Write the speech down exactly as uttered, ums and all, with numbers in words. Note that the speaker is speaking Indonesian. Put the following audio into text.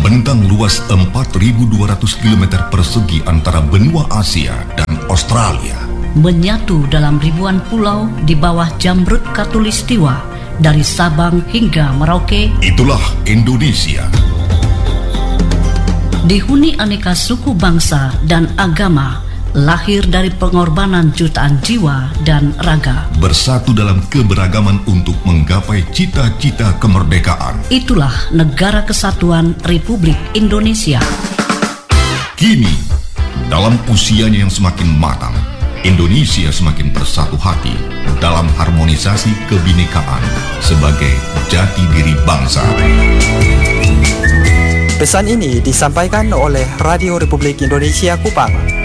Membentang luas empat ribu dua ratus kilometer persegi antara benua Asia dan Australia. Menyatu dalam ribuan pulau di bawah jamrut Katulistiwa dari Sabang hingga Merauke. Itulah Indonesia. Dihuni aneka suku bangsa dan agama, lahir dari pengorbanan jutaan jiwa dan raga. Bersatu dalam keberagaman untuk menggapai cita-cita kemerdekaan. Itulah Negara Kesatuan Republik Indonesia. Kini, dalam usianya yang semakin matang, Indonesia semakin bersatu hati dalam harmonisasi kebinekaan sebagai jati diri bangsa. Pesan ini disampaikan oleh Radio Republik Indonesia Kupang.